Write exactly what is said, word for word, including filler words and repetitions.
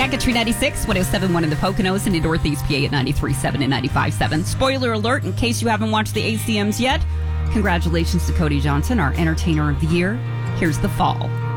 back at Tree ninety-six, one oh seven point one in the Poconos, and in Northeast P A at ninety-three point seven and ninety-five point seven. Spoiler alert, in case you haven't watched the A C Ms yet, congratulations to Cody Johnson, our Entertainer of the Year. Here's The Fall.